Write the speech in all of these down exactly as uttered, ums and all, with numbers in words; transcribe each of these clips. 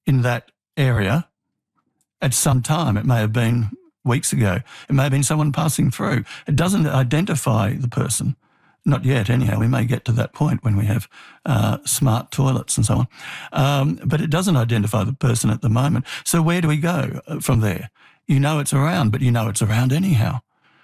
in that area at some time. It may have been weeks ago. It may have been someone passing through. It doesn't identify the person. Not yet, anyhow. We may get to that point when we have uh, smart toilets and so on. Um, but it doesn't identify the person at the moment. So where do we go from there? You know it's around, but you know it's around anyhow.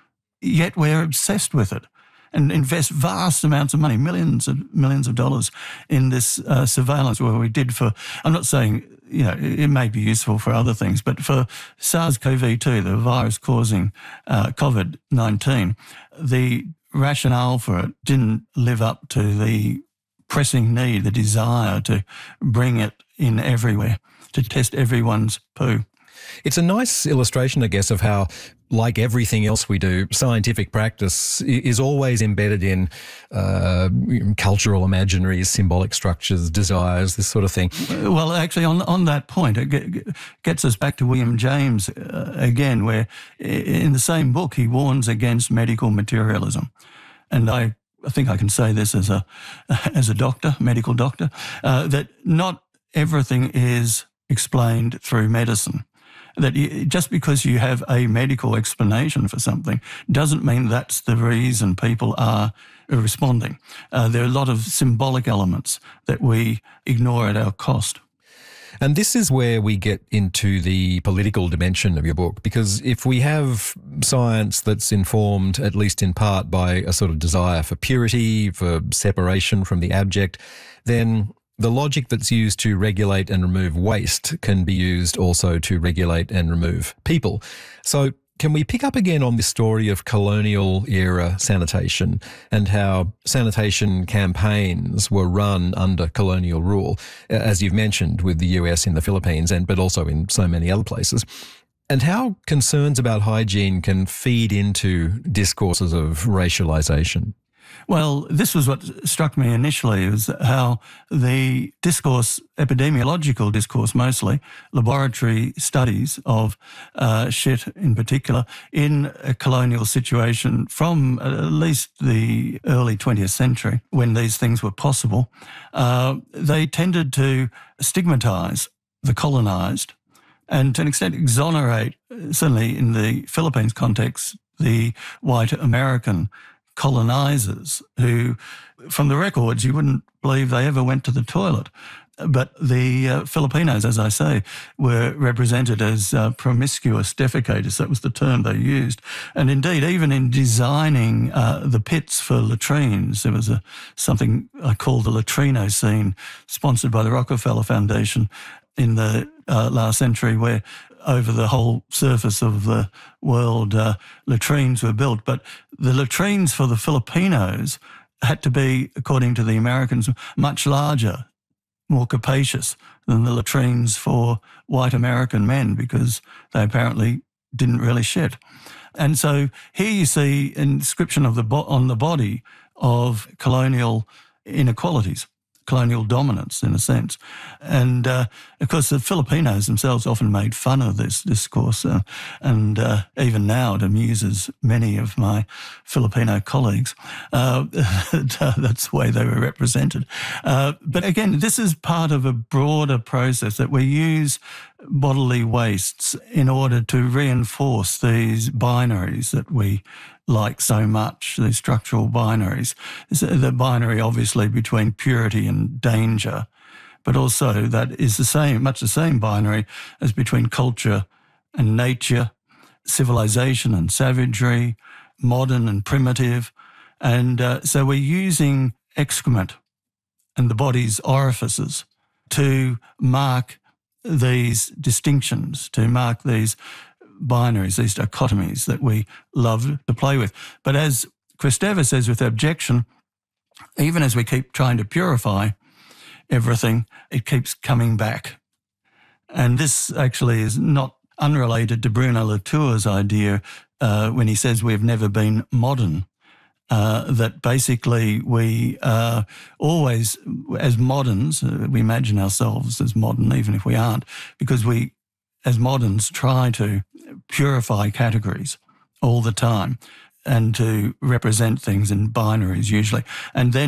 Yet we're obsessed with it and invest vast amounts of money, millions of millions of dollars in this uh, surveillance where we did for, I'm not saying, you know, it may be useful for other things, but for SARS-C o V two, the virus causing uh, COVID nineteen, the rationale for it didn't live up to the pressing need, the desire to bring it in everywhere, to test everyone's poo. It's a nice illustration, I guess, of how, like everything else we do, scientific practice is always embedded in uh, cultural imaginaries, symbolic structures, desires, this sort of thing. Well, actually, on on that point, it gets us back to William James uh, again, where in the same book he warns against medical materialism. And I, I think I can say this as a as a doctor, medical doctor, uh, that not everything is explained through medicine. That you, just because you have a medical explanation for something doesn't mean that's the reason people are responding. Uh, there are a lot of symbolic elements that we ignore at our cost. And this is where we get into the political dimension of your book, because if we have science that's informed, at least in part, by a sort of desire for purity, for separation from the abject, then the logic that's used to regulate and remove waste can be used also to regulate and remove people. So can we pick up again on this story of colonial era sanitation and how sanitation campaigns were run under colonial rule, as you've mentioned with the U S in the Philippines, and but also in so many other places, and how concerns about hygiene can feed into discourses of racialization? Well, this was what struck me initially, was how the discourse, epidemiological discourse mostly, laboratory studies of uh, shit in particular, in a colonial situation from at least the early twentieth century, when these things were possible, uh, they tended to stigmatise the colonised and to an extent exonerate, certainly in the Philippines context, the white American colonisers who, from the records, you wouldn't believe they ever went to the toilet. But the uh, Filipinos, as I say, were represented as uh, promiscuous defecators. That was the term they used. And indeed, even in designing uh, the pits for latrines, there was a something I call the latrino scene, sponsored by the Rockefeller Foundation in the uh, last century, where over the whole surface of the world, uh, latrines were built. But the latrines for the Filipinos had to be, according to the Americans, much larger, more capacious than the latrines for white American men, because they apparently didn't really shit. And so here you see an inscription of the bo- on the body of colonial inequalities, colonial dominance in a sense. And uh, of course the Filipinos themselves often made fun of this discourse, uh, and uh, even now it amuses many of my Filipino colleagues. Uh, that's the way they were represented. Uh, but again, this is part of a broader process that we use bodily wastes in order to reinforce these binaries that we like so much, these structural binaries. The binary, obviously, between purity and danger, but also that is the same, much the same binary as between culture and nature, civilization and savagery, modern and primitive. And uh, so we're using excrement and the body's orifices to mark these distinctions, to mark these binaries, these dichotomies that we love to play with. But as Kristeva says with abjection, even as we keep trying to purify everything, it keeps coming back. And this actually is not unrelated to Bruno Latour's idea uh, when he says we've never been modern. Uh, that basically we uh, always, as moderns, uh, we imagine ourselves as modern, even if we aren't, because we, as moderns, try to purify categories all the time and to represent things in binaries usually. And then